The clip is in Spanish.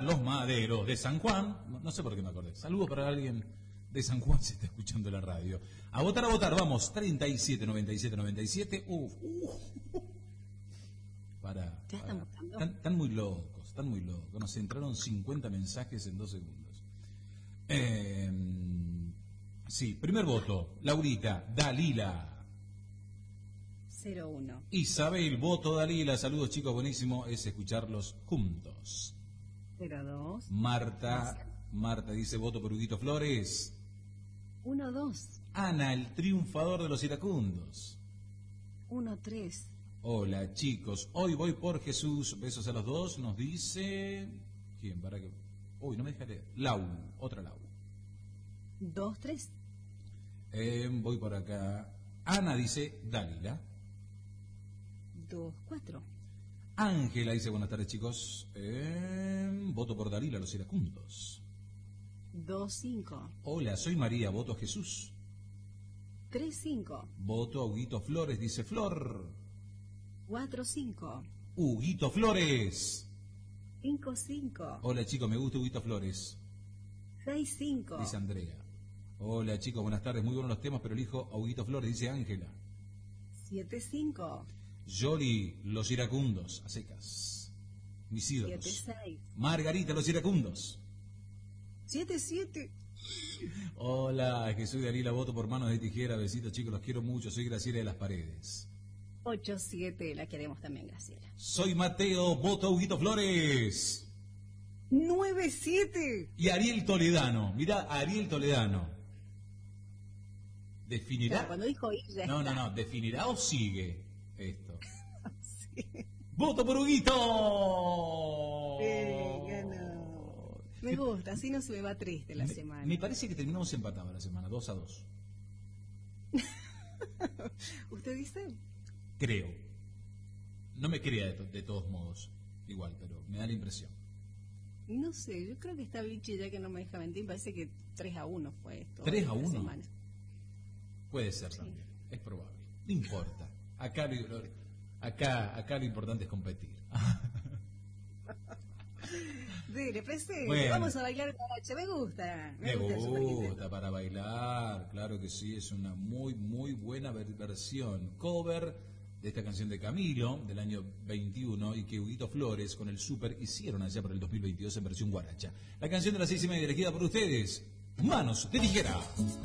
los maderos de San Juan. No sé por qué me acordé. Saludos para alguien de San Juan si está escuchando la radio. A votar, vamos. 37, 97, 97. Para. Están muy locos, Nos entraron 50 mensajes en 2 segundos. Sí, primer voto. Laurita, Dalila. 01. Isabel, voto Dalila. Saludos, chicos, buenísimo es escucharlos juntos. 02. Marta dice voto por Huguito Flores. 12. Ana, el triunfador de los iracundos. 13. Hola, chicos, hoy voy por Jesús. Besos a los dos, nos dice... ¿Quién? ¿Para qué? Uy, no me deja leer. Otra Lau. 23. Voy por acá. Ana dice Dalila. 24. Ángela dice buenas tardes, chicos. Voto por Dalila, los iracundos. 25. Hola, soy María, voto a Jesús. 35. Voto a Huguito Flores, dice Flor. 45. Huguito Flores. 55. Hola, chicos, me gusta Huguito Flores. 65. Dice Andrea. Hola, chicos, buenas tardes, muy buenos los temas, pero elijo a Huguito Flores, dice Ángela. 75. Yoli, los iracundos, a secas. Mis ídolos. 76. Margarita, los iracundos. 77. Hola, que soy Dalila, voto por Manos de Tijera. Besitos, chicos, los quiero mucho. Soy Graciela de las Paredes. 87, la queremos también, Graciela. Soy Mateo, voto a Huguito Flores. 97. Y Ariel Toledano. Mirá, Ariel Toledano. ¿Definirá? Claro, cuando dijo ir, ya está. No. ¿Definirá o sigue esto? Sí. ¡Voto por Huguito! Ganó. Me gusta, así no se me va triste la semana. Me parece que terminamos empatados la semana, 2-2. ¿Usted dice? Creo. No me crea de todos modos, igual, pero me da la impresión. No sé, yo creo que está Vichy ya que no me deja mentir, parece que 3-1 fue esto. 3-1. Puede ser sí. También, es probable. No importa. Acá lo importante es competir. Dile, presente, bueno, vamos a bailar guaracha, me gusta. Me gusta para bailar, claro que sí, es una muy, muy buena versión. Cover de esta canción de Camilo, del año 21, y que Huguito Flores con el Super hicieron allá por el 2022 en versión guaracha. La canción de las 6:30, elegida por ustedes, Manos de Tijera.